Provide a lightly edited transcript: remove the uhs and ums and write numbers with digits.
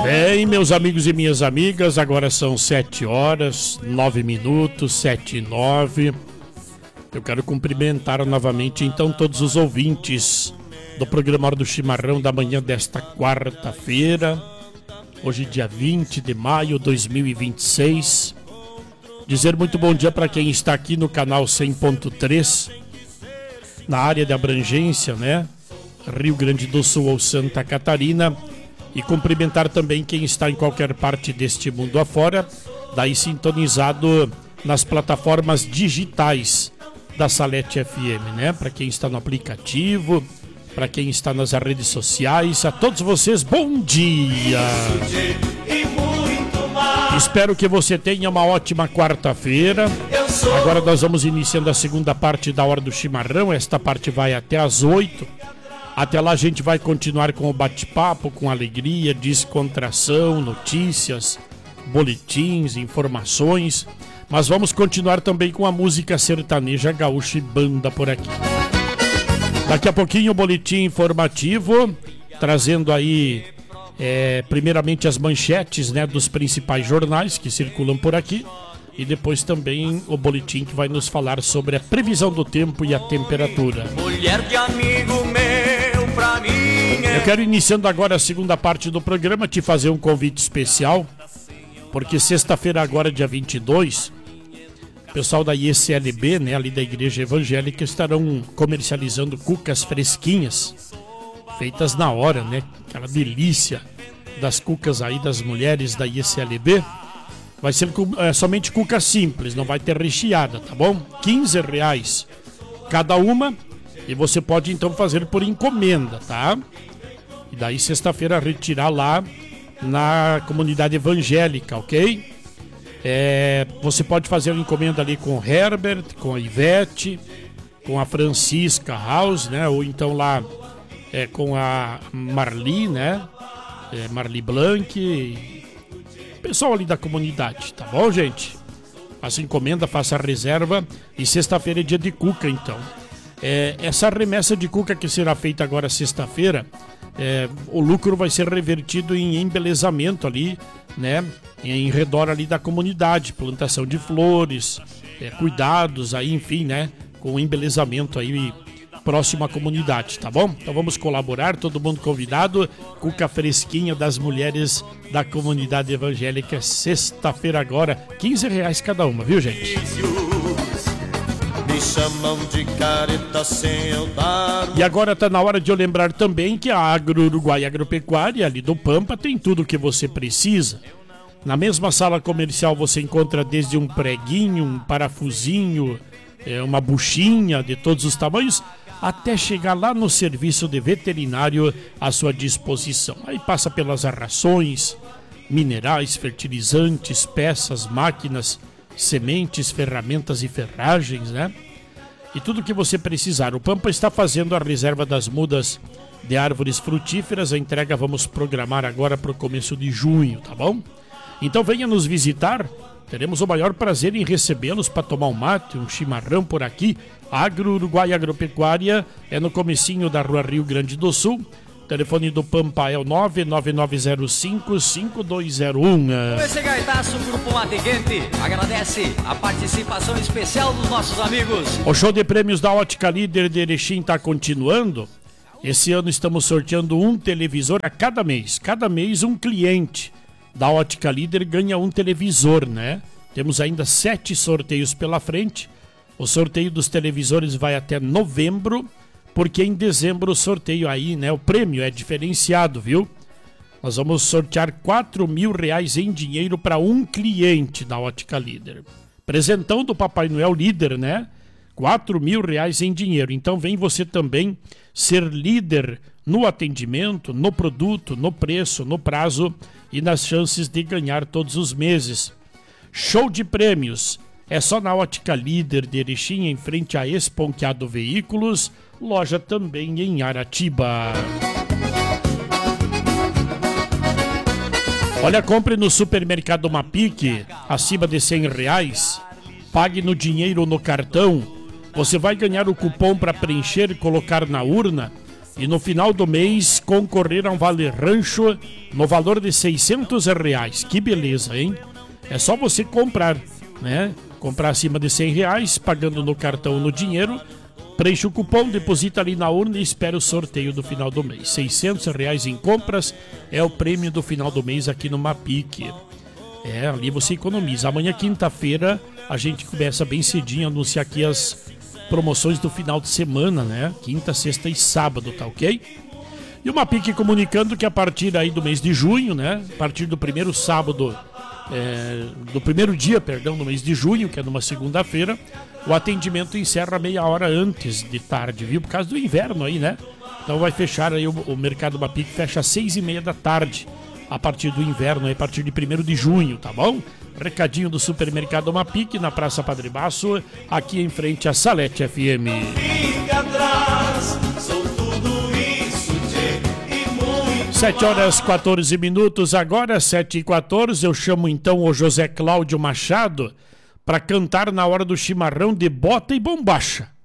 Bem, meus amigos e minhas amigas, agora são 7 horas, 9 minutos, 7 e 9. Eu quero cumprimentar novamente, então, todos os ouvintes do programa Hora do Chimarrão da manhã desta quarta-feira, hoje dia 20 de maio de 2026. Dizer muito bom dia para quem está aqui no canal 100.3, na área de abrangência, né? Rio Grande do Sul ou Santa Catarina. E cumprimentar também quem está em qualquer parte deste mundo afora, daí sintonizado nas plataformas digitais da Salete FM, né? Para quem está no aplicativo, para quem está nas redes sociais, a todos vocês, bom dia! Espero que você tenha uma ótima quarta-feira. Agora nós vamos iniciando a segunda parte da Hora do Chimarrão, esta parte vai até às 8. Até lá a gente vai continuar com o bate-papo, com alegria, descontração, notícias, boletins, informações. Mas vamos continuar também com a música sertaneja, gaúcha e banda por aqui. Daqui a pouquinho o boletim informativo, trazendo aí primeiramente as manchetes, né, dos principais jornais que circulam por aqui. E depois também o boletim que vai nos falar sobre a previsão do tempo e a temperatura. Mulher de amigo meu, pra mim Eu quero, iniciando agora a segunda parte do programa, te fazer um convite especial, porque sexta-feira agora, dia 22, o pessoal da ICLB, né, ali da Igreja Evangélica, estarão comercializando cucas fresquinhas, feitas na hora, né? Aquela delícia das cucas aí das mulheres da ICLB. Vai ser somente cuca simples, não vai ter recheada, tá bom? R$15 cada uma, e você pode então fazer por encomenda, tá? E daí sexta-feira retirar lá na comunidade evangélica, ok? Você pode fazer uma encomenda ali com o Herbert, com a Ivete, com a Francisca House, né? Ou então lá com a Marli, né? Marli Blanc, pessoal ali da comunidade, tá bom, gente? Faça encomenda, faça reserva. E sexta-feira é dia de cuca, então. Essa remessa de cuca que será feita agora sexta-feira, o lucro vai ser revertido em embelezamento ali, né? Em redor ali da comunidade, plantação de flores, cuidados aí, enfim, né? Com embelezamento aí próximo à comunidade, tá bom? Então vamos colaborar, todo mundo convidado. Cuca fresquinha das mulheres da comunidade evangélica, sexta-feira agora, R$15 cada uma, viu, gente? Me chamam de careta sem eu dar. E agora tá na hora de eu lembrar também que a Agro Uruguai Agropecuária, ali do Pampa, tem tudo o que você precisa. Na mesma sala comercial você encontra desde um preguinho, um parafusinho, uma buchinha de todos os tamanhos, até chegar lá no serviço de veterinário à sua disposição. Aí passa pelas rações, minerais, fertilizantes, peças, máquinas, sementes, ferramentas e ferragens, né? E tudo que você precisar. O Pampa está fazendo a reserva das mudas de árvores frutíferas. A entrega vamos programar agora para o começo de junho, tá bom? Então venha nos visitar. Teremos o maior prazer em recebê-los para tomar um mate, um chimarrão por aqui. Agro Uruguai Agropecuária é no comecinho da Rua Rio Grande do Sul. O telefone do Pampa é o 99905-5201. Esse gaitaço, Grupo Mate Quente, agradece a participação especial dos nossos amigos. O show de prêmios da Ótica Líder de Erechim está continuando. Esse ano estamos sorteando um televisor a cada mês. Cada mês um cliente da Ótica Líder ganha um televisor, né? Temos ainda 7 sorteios pela frente. O sorteio dos televisores vai até novembro, porque em dezembro o sorteio aí, né? O prêmio é diferenciado, viu? Nós vamos sortear R$4.000 em dinheiro para um cliente da Ótica Líder. Presentão do Papai Noel Líder, né? R$4.000 em dinheiro. Então vem você também ser líder no atendimento, no produto, no preço, no prazo e nas chances de ganhar todos os meses. Show de prêmios! É só na Ótica Líder de Erechim, em frente a Esponqueado Veículos, loja também em Aratiba. Olha, compre no Supermercado Mapic, acima de R$100, pague no dinheiro ou no cartão. Você vai ganhar o cupom para preencher e colocar na urna e no final do mês concorrer a um vale rancho no valor de R$600. Que beleza, hein? É só você comprar, né? Comprar acima de R$100, pagando no cartão ou no dinheiro, preenche o cupom, deposita ali na urna e espera o sorteio do final do mês. R$600 em compras é o prêmio do final do mês aqui no Mapic. Ali você economiza. Amanhã, quinta-feira, a gente começa bem cedinho a anunciar aqui as promoções do final de semana, né? Quinta, sexta e sábado, tá ok? E o Mapic comunicando que a partir aí do mês de junho, né? A partir do primeiro sábado, do primeiro dia, perdão, do mês de junho, que é numa segunda-feira, o atendimento encerra meia hora antes de tarde, viu? Por causa do inverno aí, né? Então vai fechar aí o mercado Mapic, fecha às 6:30 da tarde. A partir do inverno, a partir de 1º de junho, tá bom? Recadinho do supermercado Mapic, na Praça Padre Basso, aqui em frente à Salete FM. Fica atrás, sou tudo isso, e 7h14, agora 7h14, eu chamo então o José Cláudio Machado para cantar na hora do chimarrão de Bota e Bombacha.